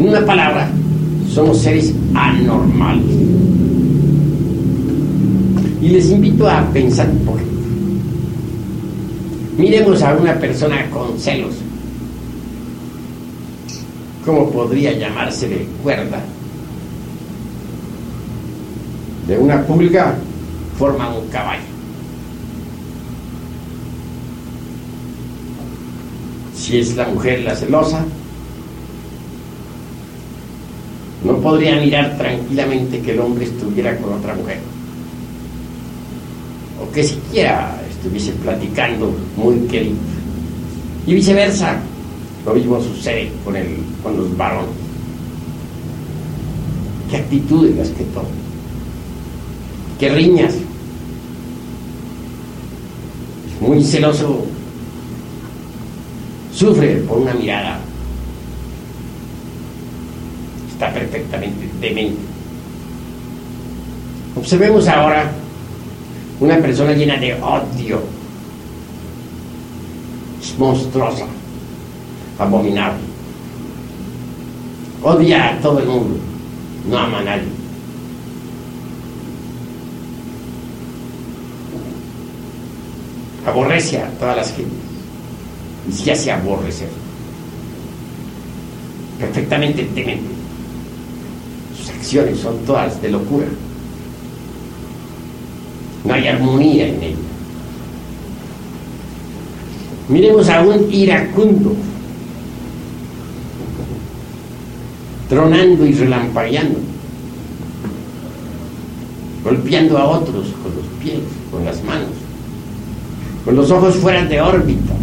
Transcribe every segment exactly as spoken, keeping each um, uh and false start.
En una palabra, somos seres anormales. Y les invito a pensar un poquito. Miremos a una persona con celos. ¿Cómo podría llamársele cuerda? De una pulga forma un caballo. Si es la mujer la celosa, no podría mirar tranquilamente que el hombre estuviera con otra mujer, o que siquiera estuviese platicando muy querido, y viceversa. Lo mismo sucede con, el, con los varones. ¿Qué actitudes las que toman? ¿Qué riñas? Es muy celoso, sufre por una mirada, está perfectamente demente. Observemos ahora una persona llena de odio, es monstruosa, abominable, odia a todo el mundo, no ama a nadie. Aborrece a todas las gentes y se hace aborrecer, perfectamente demente. Sus acciones son todas de locura, no hay armonía en ella. Miremos a un iracundo, tronando y relampagueando, golpeando a otros con los pies, con las manos, con los ojos fuera de órbita.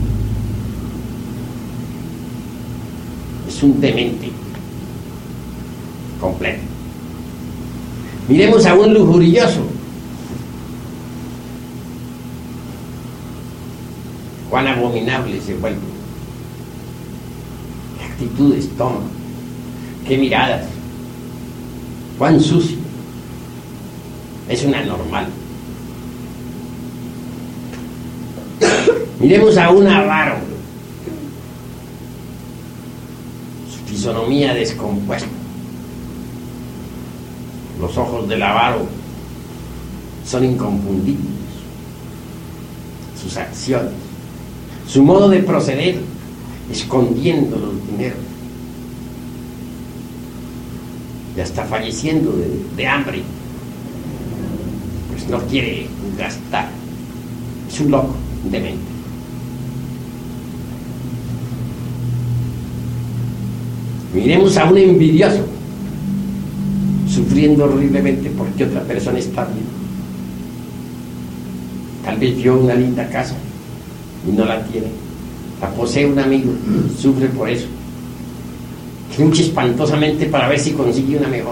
Es un demente completo. Miremos a un lujurioso. Cuán abominable se vuelve. Qué actitudes toma, qué miradas, cuán sucio. Es un anormal. Miremos a un avaro, su fisonomía descompuesta, los ojos del avaro son inconfundibles, sus acciones, su modo de proceder, escondiendo los dineros y hasta falleciendo de, de hambre, pues no quiere gastar. Es un loco, un demente. Miremos a un envidioso, sufriendo horriblemente porque otra persona está bien. Tal vez vio una linda casa y no la tiene, la posee un amigo, sufre por eso, lucha espantosamente para ver si consigue una mejor,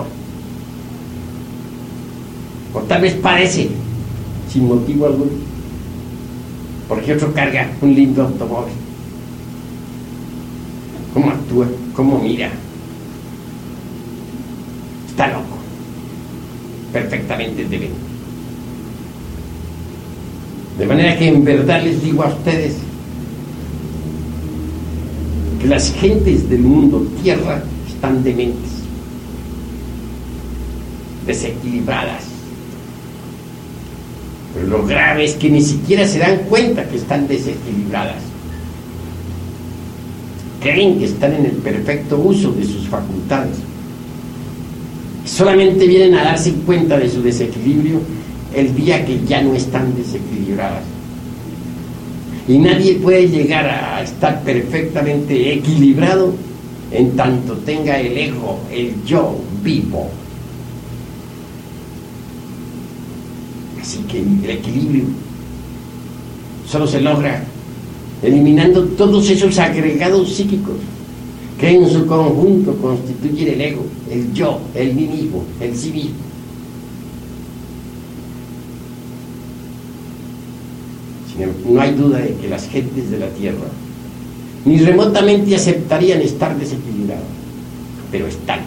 o tal vez padece sin motivo alguno porque otro carga un lindo automóvil. ¿Cómo actúa? ¿Cómo mira? Está loco, perfectamente demente. De manera que en verdad les digo a ustedes que las gentes del mundo tierra están dementes, desequilibradas. Pero lo grave es que ni siquiera se dan cuenta que están desequilibradas. Creen que están en el perfecto uso de sus facultades. Solamente vienen a darse cuenta de su desequilibrio el día que ya no están desequilibradas. Y nadie puede llegar a estar perfectamente equilibrado en tanto tenga el ego, el yo vivo. Así que el equilibrio solo se logra eliminando todos esos agregados psíquicos que en su conjunto constituyen el ego, el yo, el mí mismo, el sí mismo. No hay duda de que las gentes de la tierra ni remotamente aceptarían estar desequilibradas, pero están.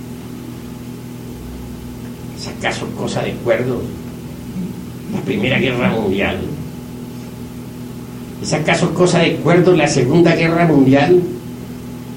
¿Es acaso cosa de cuerdos la Primera Guerra Mundial? ¿Es acaso cosa de cuerdos la Segunda Guerra Mundial?